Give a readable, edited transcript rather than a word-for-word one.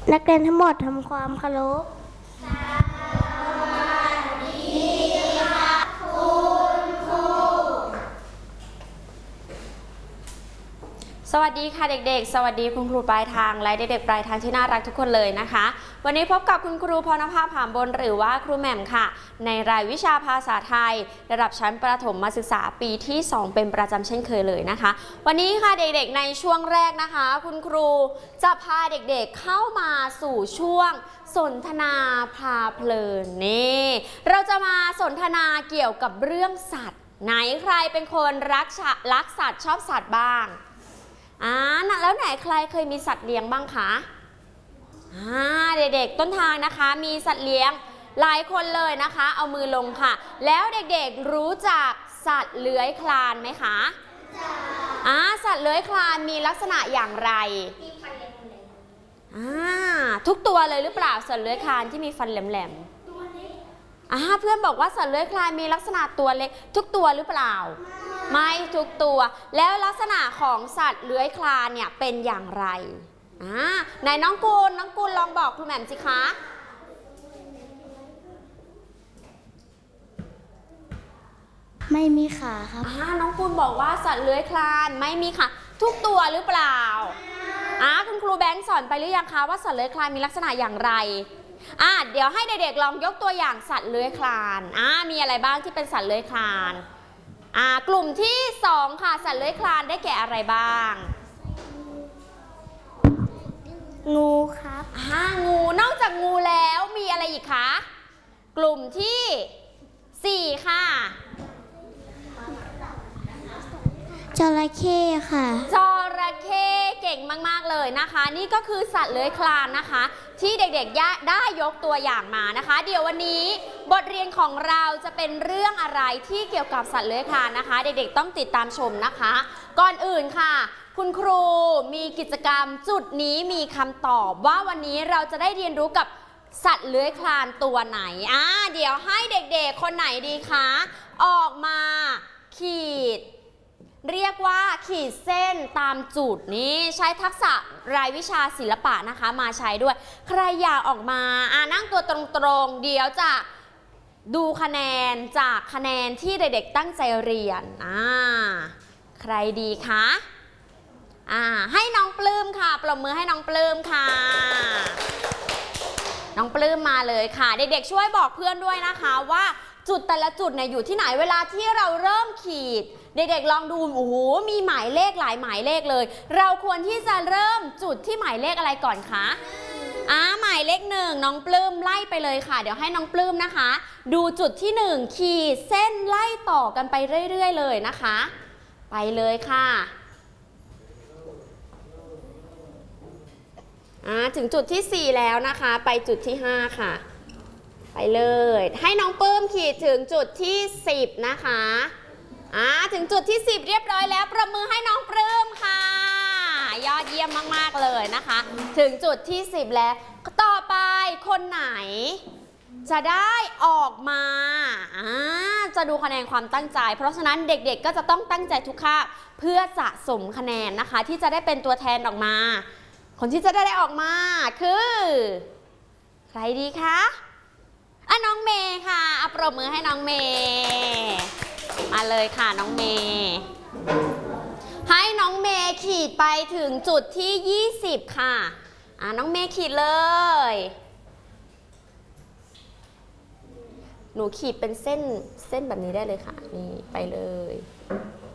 นักเรียนทั้งหมดทำความเคารพสวัสดีค่ะเด็กๆสวัสดีคุณครูปลายทางและเด็กๆปลายทางที่น่ารักทุกคนเลยนะคะวันนี้พบกับคุณครูพรณภาผามบนหรือว่าครูแหม่มค่ะในรายวิชาภาษาไทยระดับชั้นประถมศึกษาปีที่2เป็นประจำเช่นเคยเลยนะคะวันนี้ค่ะเด็กๆในช่วงแรกนะคะคุณครูจะพาเด็กๆเข้ามาสู่ช่วงสนทนาพาเพลินนี่เราจะมาสนทนาเกี่ยวกับเรื่องสัตว์ไหนใครเป็นคนรักสัตว์ชอบสัตว์บ้างแล้วไหนใครเคยมีสัตว์เลี้ยงบ้างคะเด็กๆต้นทางนะคะมีสัตว์เลี้ยงหลายคนเลยนะคะเอามือลงค่ะแล้วเด็กๆรู้จักสัตว์เลื้อยคลานไหมคะสัตว์เลื้อยคลานมีลักษณะอย่างไรทุกตัวเลยหรือเปล่าสัตว์เลื้อยคลานที่มีฟันแหลมๆเพื่อนบอกว่าสัตว์เลื้อยคลานมีลักษณะตัวเล็กทุกตัวหรือเปล่าไม่ทุกตัวแล้วลักษณะของสัตว์เลื้อยคลานเนี่ยเป็นอย่างไรไหนน้องกูลลองบอกครูแหม่มสิคะไม่มีขาครับน้องกูลบอกว่าสัตว์เลื้อยคลานไม่มีขาทุกตัวหรือเปล่าคุณครูแบงค์สอนไปหรือยังคะว่าสัตว์เลื้อยคลานมีลักษณะอย่างไรเดี๋ยวให้เด็กๆลองยกตัวอย่างสัตว์เลื้อยคลานมีอะไรบ้างที่เป็นสัตว์เลื้อยคลานกลุ่มที่2ค่ะสัตว์เลื้อยคลานได้แก่อะไรบ้างงูครับงูนอกจากงูแล้วมีอะไรอีกคะกลุ่มที่4ค่ะจระเข้ค่ะจระเข้เก่งมากๆเลยนะคะนี่ก็คือสัตว์เลื้อยคลานนะคะที่เด็กๆได้ยกตัวอย่างมานะคะเดี๋ยววันนี้บทเรียนของเราจะเป็นเรื่องอะไรที่เกี่ยวกับสัตว์เลื้อยคลานนะคะเด็กๆต้องติดตามชมนะคะก่อนอื่นค่ะคุณครูมีกิจกรรมจุดนี้มีคำตอบว่าวันนี้เราจะได้เรียนรู้กับสัตว์เลื้อยคลานตัวไหนเดี๋ยวให้เด็กๆคนไหนดีคะออกมาขีดเรียกว่าขีดเส้นตามจุดนี้ใช้ทักษะรายวิชาศิลปะนะคะมาใช้ด้วยใครอยากออกมานั่งตัวตรงๆเดี๋ยวจะดูคะแนนจากคะแนนที่เด็กๆตั้งใจเรียนใครดีคะให้น้องปลื้มค่ะปรบมือให้น้องปลื้มค่ะน้องปลื้มมาเลยค่ะเด็กๆช่วยบอกเพื่อนด้วยนะคะว่าจุดแต่ละจุดเนี่ยอยู่ที่ไหนเวลาที่เราเริ่มขีดเด็กๆลองดูโอ้โหมีหมายเลขหลายหมายเลขเลยเราควรที่จะเริ่มจุดที่หมายเลขอะไรก่อนคะหมายเลข1น้องปลื้มไล่ไปเลยค่ะเดี๋ยวให้น้องปลื้มนะคะดูจุดที่1ขีดเส้นไล่ต่อกันไปเรื่อยๆเลยนะคะไปเลยค่ะถึงจุดที่4แล้วนะคะไปจุดที่5ค่ะไปเลยให้น้องปลื้มขีดถึงจุดที่10นะคะถึงจุดที่10เรียบร้อยแล้วประมือให้น้องปลื้มค่ะยอดเยี่ยมมากๆเลยนะคะถึงจุดที่10แล้วต่อไปคนไหนจะได้ออกมาจะดูคะแนนความตั้งใจเพราะฉะนั้นเด็กๆก็จะต้องตั้งใจทุกคาบเพื่อสะสมคะแนนนะคะที่จะได้เป็นตัวแทนออกมาคนที่จะได้ออกมาคือใครดีคะน้องเมย์ค่ะปรบมือให้น้องเมย์มาเลยค่ะน้องเมย์ให้น้องเมย์ขีดไปถึงจุดที่20ค่ะน้องเมย์ขีดเลยหนูขีดเป็นเส้นแบบนี้ได้เลยค่ะนี่ไปเลย